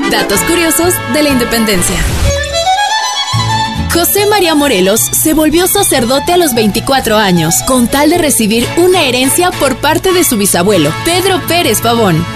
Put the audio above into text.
Datos curiosos de la independencia. José María Morelos se volvió sacerdote a los 24 años, con tal de recibir una herencia por parte de su bisabuelo, Pedro Pérez Pavón.